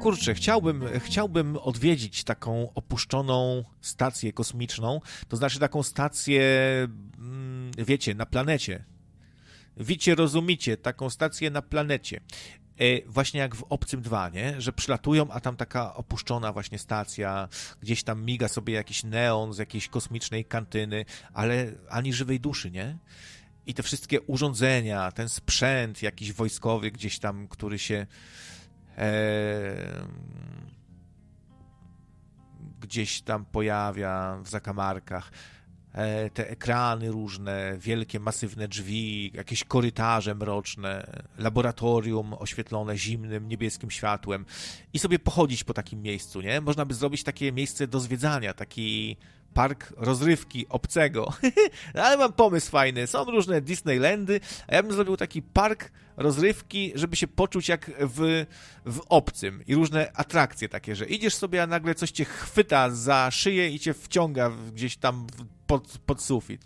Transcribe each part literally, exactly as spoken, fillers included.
kurczę, chciałbym, chciałbym odwiedzić taką opuszczoną stację kosmiczną, to znaczy taką stację, wiecie, na planecie. Wiecie, rozumicie, taką stację na planecie. Właśnie jak w Obcym dwa, nie? Że przylatują, a tam taka opuszczona właśnie stacja, gdzieś tam miga sobie jakiś neon z jakiejś kosmicznej kantyny, ale ani żywej duszy, nie? I te wszystkie urządzenia, ten sprzęt jakiś wojskowy gdzieś tam, który się e, gdzieś tam pojawia w zakamarkach, e, te ekrany różne, wielkie, masywne drzwi, jakieś korytarze mroczne, laboratorium oświetlone zimnym, niebieskim światłem i sobie pochodzić po takim miejscu, nie? Można by zrobić takie miejsce do zwiedzania, taki park rozrywki obcego. Ale mam pomysł fajny. Są różne Disneylandy, a ja bym zrobił taki park rozrywki, żeby się poczuć jak w, w obcym. I różne atrakcje takie, że idziesz sobie, a nagle coś cię chwyta za szyję i cię wciąga gdzieś tam pod, pod sufit.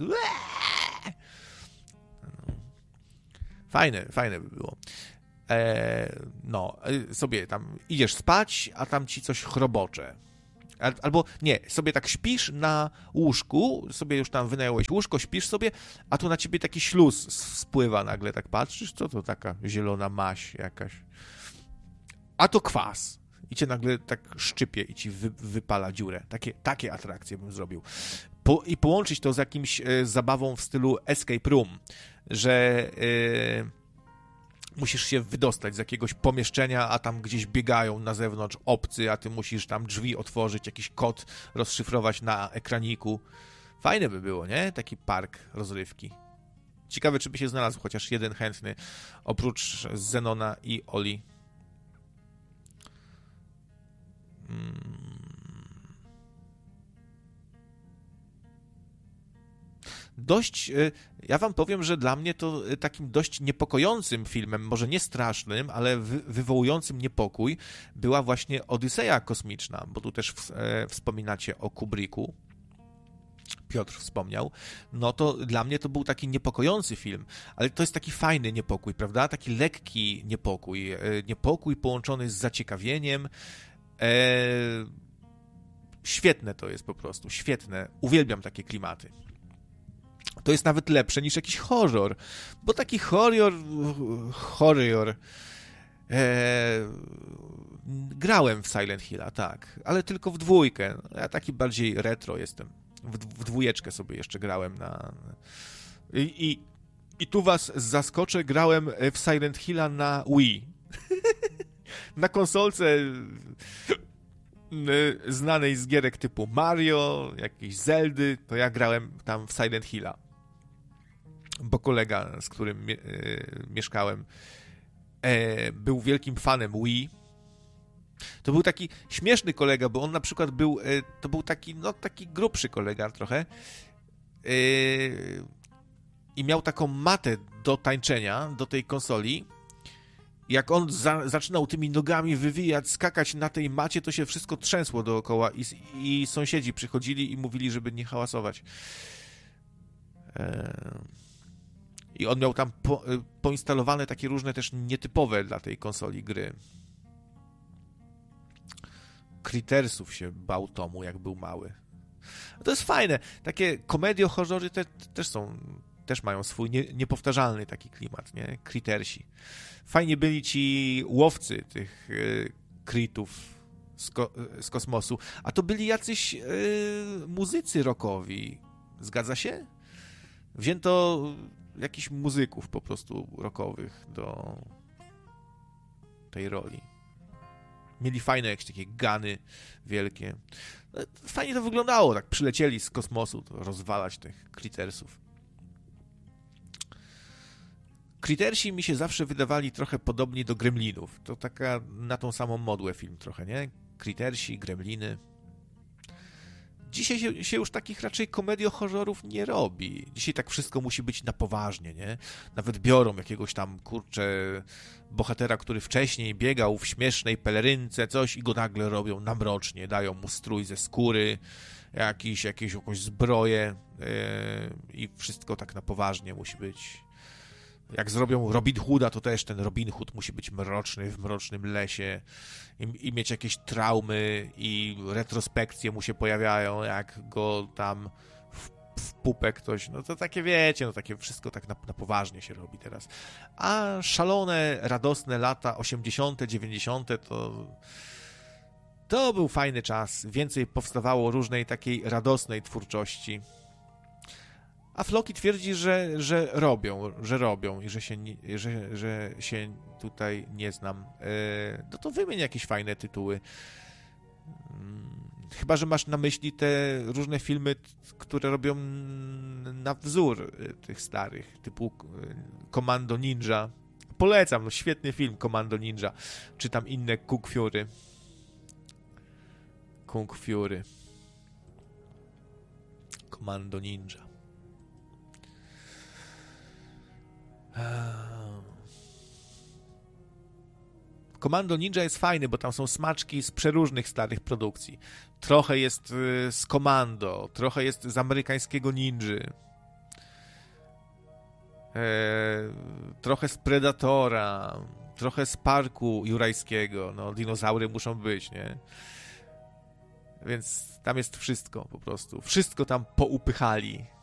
Fajne, fajne by było. Eee, no, sobie tam idziesz spać, a tam ci coś chrobocze. Albo nie, sobie tak śpisz na łóżku, sobie już tam wynająłeś łóżko, śpisz sobie, a tu na ciebie taki śluz spływa nagle, tak patrzysz, co to taka zielona maź jakaś. A to kwas. I cię nagle tak szczypie i ci wy, wypala dziurę. Takie, takie atrakcje bym zrobił. Po, I połączyć to z jakimś e, zabawą w stylu escape room, że e, musisz się wydostać z jakiegoś pomieszczenia, a tam gdzieś biegają na zewnątrz obcy, a ty musisz tam drzwi otworzyć, jakiś kod rozszyfrować na ekraniku. Fajne by było, nie? Taki park rozrywki. Ciekawe, czy by się znalazł chociaż jeden chętny, oprócz Zenona i Oli. Hmm. Dość, ja wam powiem, że dla mnie to takim dość niepokojącym filmem, może nie strasznym, ale wy, wywołującym niepokój była właśnie Odyseja Kosmiczna, bo tu też w, e, wspominacie o Kubricku. Piotr wspomniał, no to dla mnie to był taki niepokojący film, ale to jest taki fajny niepokój, prawda? Taki lekki niepokój, e, niepokój połączony z zaciekawieniem. E, świetne to jest po prostu, świetne. Uwielbiam takie klimaty. To jest nawet lepsze niż jakiś horror, bo taki horror, horror, e, grałem w Silent Hilla, tak, ale tylko w dwójkę, ja taki bardziej retro jestem, w, w dwójeczkę sobie jeszcze grałem na... I, i, i tu was zaskoczę, grałem w Silent Hilla na Wii, na konsolce znanej z gierek typu Mario, jakieś Zeldy, to ja grałem tam w Silent Hilla. Bo kolega, z którym mie- e, mieszkałem, e, był wielkim fanem Wii. To był taki śmieszny kolega, bo on na przykład był, e, to był taki, no taki grubszy kolega trochę e, i miał taką matę do tańczenia, do tej konsoli. Jak on za, zaczynał tymi nogami wywijać, skakać na tej macie, to się wszystko trzęsło dookoła i, i sąsiedzi przychodzili i mówili, żeby nie hałasować. E, I on miał tam po, poinstalowane takie różne też nietypowe dla tej konsoli gry. Crittersów się bał Tomu, jak był mały. To jest fajne. Takie komedie-horrory te, te też są, też mają swój nie, niepowtarzalny taki klimat, nie? Crittersi. Fajnie byli ci łowcy tych y, Critów z, ko, z kosmosu. A to byli jacyś y, muzycy rockowi. Zgadza się? Wzięto jakichś muzyków po prostu rockowych do tej roli. Mieli fajne jakieś takie gany wielkie. Fajnie to wyglądało, tak przylecieli z kosmosu to rozwalać tych Crittersów. Crittersi mi się zawsze wydawali trochę podobni do Gremlinów. To taka na tą samą modłę film trochę, nie? Crittersi, Gremliny. Dzisiaj się, się już takich raczej komedio-horrorów nie robi. Dzisiaj tak wszystko musi być na poważnie, nie? Nawet biorą jakiegoś tam, kurczę, bohatera, który wcześniej biegał w śmiesznej pelerynce, coś i go nagle robią na mrocznie, dają mu strój ze skóry, jakiś, jakieś, jakąś zbroję yy, i wszystko tak na poważnie musi być. Jak zrobią Robin Hooda, to też ten Robin Hood musi być mroczny w mrocznym lesie i, i mieć jakieś traumy i retrospekcje mu się pojawiają, jak go tam w, w pupę ktoś, no to takie wiecie, no takie wszystko tak na, na poważnie się robi teraz. A szalone, radosne lata osiemdziesiąte, dziewięćdziesiąte to to był fajny czas. Więcej powstawało różnej takiej radosnej twórczości. A Floki twierdzi, że, że robią, że robią i że się, nie, że, że się tutaj nie znam. No to wymień jakieś fajne tytuły. Chyba że masz na myśli te różne filmy, które robią na wzór tych starych, typu Commando Ninja. Polecam, no świetny film Commando Ninja. Czy tam inne Kung Fury. Kung Fury. Commando Ninja. Commando Ninja jest fajny, bo tam są smaczki z przeróżnych starych produkcji. Trochę jest z Commando, trochę jest z amerykańskiego Ninży, eee, trochę z Predatora, trochę z Parku Jurajskiego. No, dinozaury muszą być, nie? Więc tam jest wszystko po prostu. Wszystko tam poupychali.